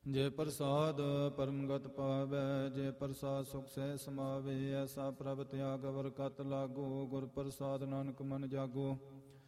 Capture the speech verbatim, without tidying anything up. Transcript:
ਜੇ ਪ੍ਰਸਾਦ ਪਰਮਗਤ ਪਾਵੈ, ਜੇ ਪ੍ਰਸਾਦ ਸੁਖ ਸਹਿ ਸਮਾਵੇ। ਐਸਾ ਪ੍ਰਭ ਤਿਆਗ ਵਰ ਕਤ ਲਾਗੋ, ਗੁਰ ਪ੍ਰਸਾਦ ਨਾਨਕ ਮਨ ਜਾਗੋ।